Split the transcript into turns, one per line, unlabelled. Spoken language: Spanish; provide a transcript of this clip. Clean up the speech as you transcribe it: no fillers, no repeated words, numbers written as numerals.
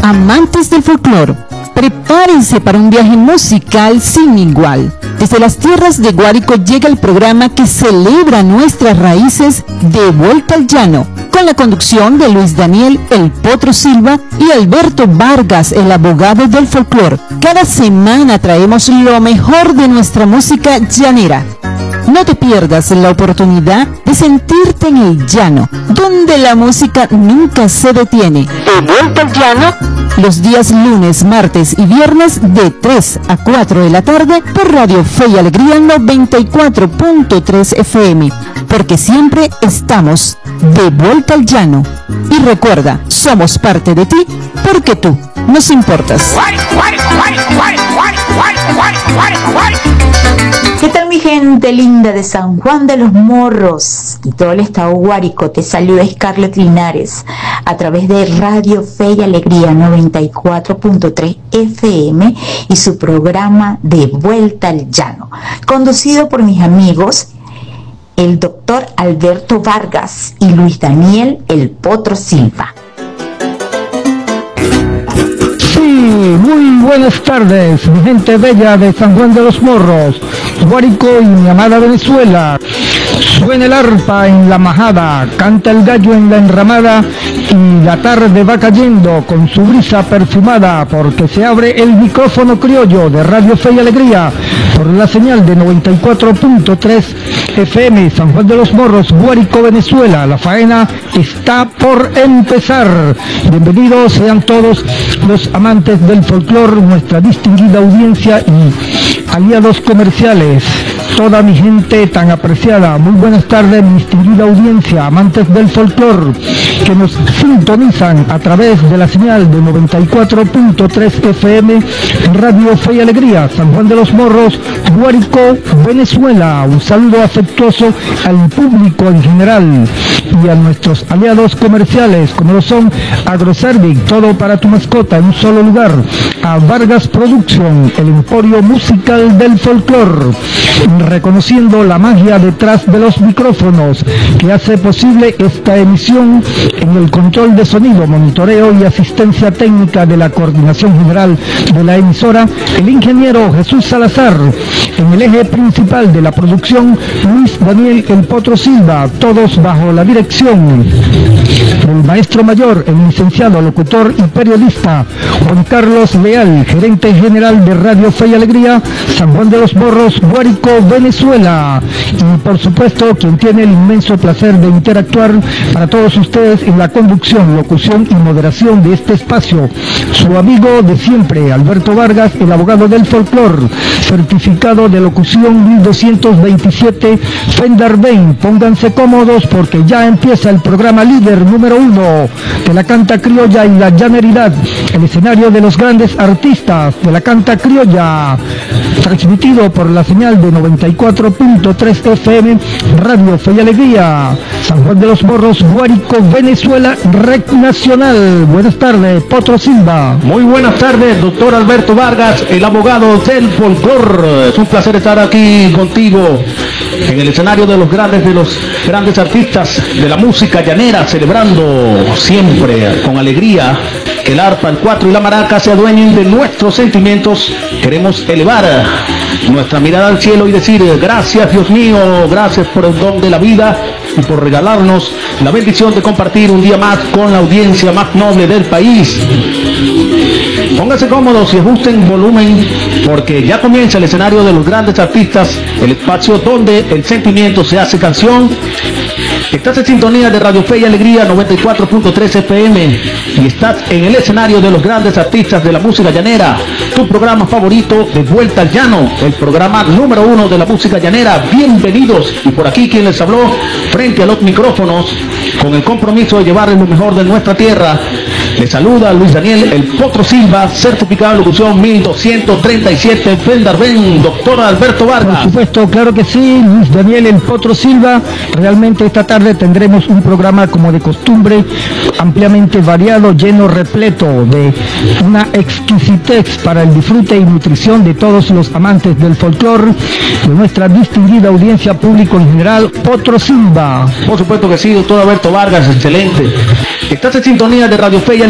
Amantes del folclore, prepárense para un viaje musical sin igual. Desde las tierras de Guárico llega el programa que celebra nuestras raíces, De Vuelta al Llano, con la conducción de Luis Daniel El Potro Silva y Alberto Vargas, el abogado del folclore. Cada semana traemos lo mejor de nuestra música llanera. No te pierdas la oportunidad de sentirte en el llano, donde la música nunca se detiene. De Vuelta al Llano, los días lunes, martes y viernes de 3 a 4 de la tarde por Radio Fe y Alegría 94.3 FM, porque siempre estamos de vuelta al llano. Y recuerda, somos parte de ti porque tú nos importas.
¿Qué tal, mi gente linda de San Juan de los Morros y todo el estado Guárico? Te saluda Scarlett Linares a través de Radio Fe y Alegría 94.3 FM y su programa De Vuelta al Llano, conducido por mis amigos el doctor Alberto Vargas y Luis Daniel El Potro Silva.
Muy buenas tardes, mi gente bella de San Juan de los Morros, Guárico y mi amada Venezuela. Suena el arpa en la majada, canta el gallo en la enramada y la tarde va cayendo con su brisa perfumada, porque se abre el micrófono criollo de Radio Fe y Alegría por la señal de 94.3 FM San Juan de los Morros, Guárico, Venezuela. La faena está por empezar. Bienvenidos sean todos los amantes del folclore, nuestra distinguida audiencia y aliados comerciales, toda mi gente tan apreciada. Muy buenas tardes, mi distinguida audiencia, amantes del folclore, que nos sintonizan a través de la señal de 94.3 FM Radio Fe y Alegría, San Juan de los Morros, Guárico, Venezuela. Un saludo afectuoso al público en general y a nuestros aliados comerciales, como lo son Agroservic, todo para tu mascota en un solo lugar, a Vargas Production, el emporio musical del folclore, reconociendo la magia detrás de los micrófonos que hace posible esta emisión. En el control de sonido, monitoreo y asistencia técnica de la coordinación general de la emisora, el ingeniero Jesús Salazar. En el eje principal de la producción, Luis Daniel El Potro Silva, todos bajo la dirección del maestro mayor, el licenciado, locutor y periodista Juan Carlos Leal, gerente general de Radio Fe y Alegría, San Juan de los Morros, Guárico, Venezuela. Y por supuesto, quien tiene el inmenso placer de interactuar para todos ustedes en la conducción, locución y moderación de este espacio, su amigo de siempre, Alberto Vargas, el abogado del folclore, certificado de locución 1227 Fenderbain. Pónganse cómodos porque ya empieza el programa líder número 1 de la canta criolla y la llaneridad, el escenario de los grandes artistas de la canta criolla, transmitido por la señal de 94.3 FM Radio Fe y Alegría, San Juan de los Morros, Guárico, Venezuela, Red Nacional. Buenas tardes, Potro Silva.
Muy buenas tardes, doctor Alberto Vargas, el abogado del folclore. Es un placer estar aquí contigo en el escenario de los grandes artistas de la música llanera, celebrando siempre con alegría que el arpa, el cuatro y la maraca se adueñen de nuestros sentimientos. Queremos elevar nuestra mirada al cielo y decir gracias, Dios mío, gracias por el don de la vida y por regalarnos la bendición de compartir un día más con la audiencia más noble del país. Pónganse cómodos y ajusten volumen porque ya comienza el escenario de los grandes artistas, el espacio donde el sentimiento se hace canción. Estás en sintonía de Radio Fe y Alegría 94.3 FM y estás en el escenario de los grandes artistas de la música llanera, tu programa favorito, De Vuelta al Llano, el programa número 1 de la música llanera. Bienvenidos, y por aquí quien les habló frente a los micrófonos con el compromiso de llevarles lo mejor de nuestra tierra. Les saluda Luis Daniel El Potro Silva, certificado de locución 1237 Fenderbain, doctor Alberto Vargas.
Por supuesto, claro que sí, Luis Daniel El Potro Silva. Realmente esta tarde tendremos un programa como de costumbre, ampliamente variado, lleno, repleto de una exquisitez para el disfrute y nutrición de todos los amantes del folclore, de nuestra distinguida audiencia público en general. Potro Silva.
Por supuesto que sí, doctor Alberto Vargas, excelente. Estás en sintonía de Radio Fe y